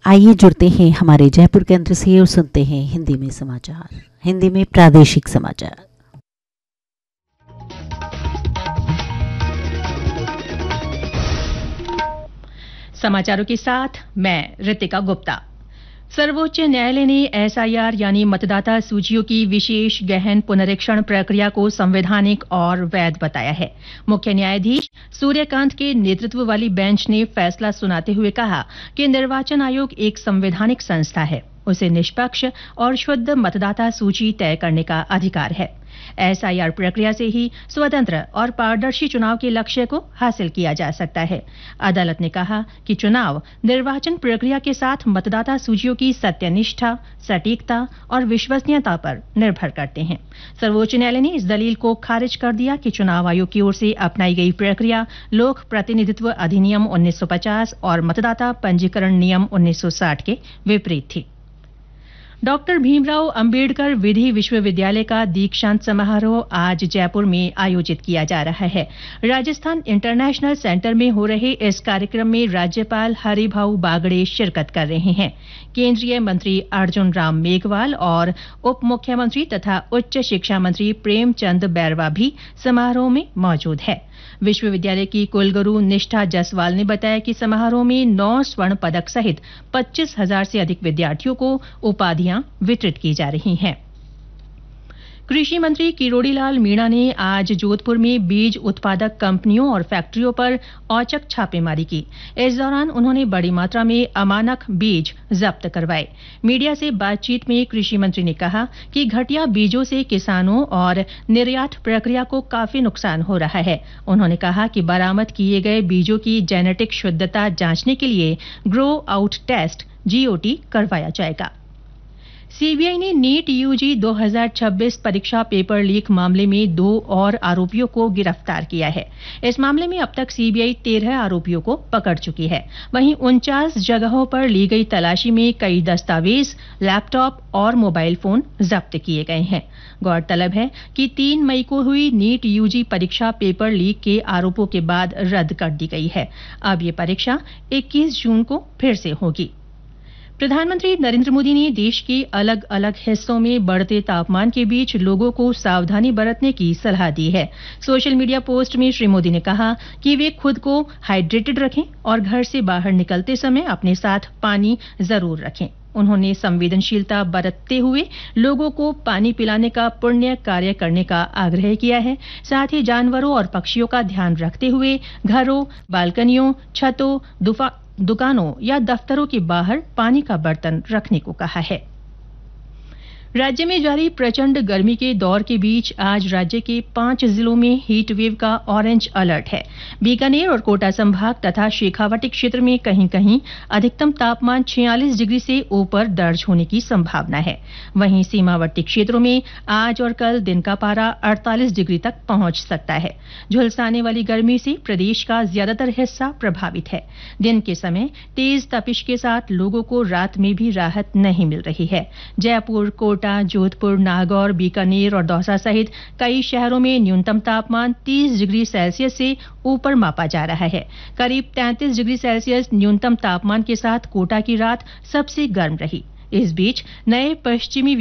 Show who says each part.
Speaker 1: आइए जुड़ते हैं हमारे जयपुर केंद्र से और सुनते हैं हिंदी में समाचार, हिंदी में प्रादेशिक समाचार।
Speaker 2: समाचारों के साथ मैं ऋतिका गुप्ता। सर्वोच्च न्यायालय ने एसआईआर यानी मतदाता सूचियों की विशेष गहन पुनरीक्षण प्रक्रिया को संवैधानिक और वैध बताया है। मुख्य न्यायाधीश सूर्यकांत के नेतृत्व वाली बेंच ने फैसला सुनाते हुए कहा कि निर्वाचन आयोग एक संवैधानिक संस्था है, उसे निष्पक्ष और शुद्ध मतदाता सूची तय करने का अधिकार है। एसआईआर प्रक्रिया से ही स्वतंत्र और पारदर्शी चुनाव के लक्ष्य को हासिल किया जा सकता है। अदालत ने कहा कि चुनाव निर्वाचन प्रक्रिया के साथ मतदाता सूचियों की सत्यनिष्ठा, सटीकता और विश्वसनीयता पर निर्भर करते हैं। सर्वोच्च न्यायालय ने इस दलील को खारिज कर दिया कि चुनाव आयोग की ओर से अपनाई गई प्रक्रिया लोक प्रतिनिधित्व अधिनियम 1950 और मतदाता पंजीकरण नियम 1960 के विपरीत थी। डॉक्टर भीमराव अंबेडकर विधि विश्वविद्यालय का दीक्षांत समारोह आज जयपुर में आयोजित किया जा रहा है। राजस्थान इंटरनेशनल सेंटर में हो रहे इस कार्यक्रम में राज्यपाल हरिभाऊ बागड़े शिरकत कर रहे हैं। केंद्रीय मंत्री अर्जुन राम मेघवाल और उप मुख्यमंत्री तथा उच्च शिक्षा मंत्री प्रेमचंद बैरवा भी समारोह में मौजूद है। विश्वविद्यालय की कुलगुरु निष्ठा जसवाल ने बताया कि समारोह में 9 स्वर्ण पदक सहित 25,000 से अधिक विद्यार्थियों को उपाधियां वितरित की जा रही हैं। कृषि मंत्री किरोड़ीलाल मीणा ने आज जोधपुर में बीज उत्पादक कंपनियों और फैक्ट्रियों पर औचक छापेमारी की। इस दौरान उन्होंने बड़ी मात्रा में अमानक बीज जब्त करवाए। मीडिया से बातचीत में कृषि मंत्री ने कहा कि घटिया बीजों से किसानों और निर्यात प्रक्रिया को काफी नुकसान हो रहा है। उन्होंने कहा कि बरामद किए गए बीजों की जेनेटिक शुद्धता जांचने के लिए ग्रो आउट टेस्ट जीओटी करवाया जाएगा। सीबीआई ने नीट यूजी 2026 परीक्षा पेपर लीक मामले में 2 और आरोपियों को गिरफ्तार किया है। इस मामले में अब तक सीबीआई 13 आरोपियों को पकड़ चुकी है। वहीं 49 जगहों पर ली गई तलाशी में कई दस्तावेज, लैपटॉप और मोबाइल फोन जब्त किए गए हैं। गौरतलब है कि 3 मई को हुई नीट यूजी परीक्षा पेपर लीक के आरोपों के बाद रद्द कर दी गई है। अब ये परीक्षा 21 जून को फिर से होगी। प्रधानमंत्री नरेंद्र मोदी ने देश के अलग अलग हिस्सों में बढ़ते तापमान के बीच लोगों को सावधानी बरतने की सलाह दी है। सोशल मीडिया पोस्ट में श्री मोदी ने कहा कि वे खुद को हाइड्रेटेड रखें और घर से बाहर निकलते समय अपने साथ पानी जरूर रखें। उन्होंने संवेदनशीलता बरतते हुए लोगों को पानी पिलाने का पुण्य कार्य करने का आग्रह किया है। साथ ही जानवरों और पक्षियों का ध्यान रखते हुए घरों, बालकनियों, छतों, दुकानों या दफ्तरों के बाहर पानी का बर्तन रखने को कहा है। राज्य में जारी प्रचंड गर्मी के दौर के बीच आज राज्य के 5 जिलों में हीट वेव का ऑरेंज अलर्ट है। बीकानेर और कोटा संभाग तथा शेखावाटी क्षेत्र में कहीं कहीं अधिकतम तापमान 46 डिग्री से ऊपर दर्ज होने की संभावना है। वहीं सीमावर्ती क्षेत्रों में आज और कल दिन का पारा 48 डिग्री तक पहुंच सकता है। झुलसाने वाली गर्मी से प्रदेश का ज्यादातर हिस्सा प्रभावित है। दिन के समय तेज तपिश के साथ लोगों को रात में भी राहत नहीं मिल रही है। जयपुर, कोटा, जोधपुर, नागौर, बीकानेर और दौसा सहित कई शहरों में न्यूनतम तापमान 30 डिग्री सेल्सियस से ऊपर मापा जा रहा है। करीब 33 डिग्री सेल्सियस न्यूनतम तापमान के साथ कोटा की रात सबसे गर्म रही। इस बीच नए पश्चिमी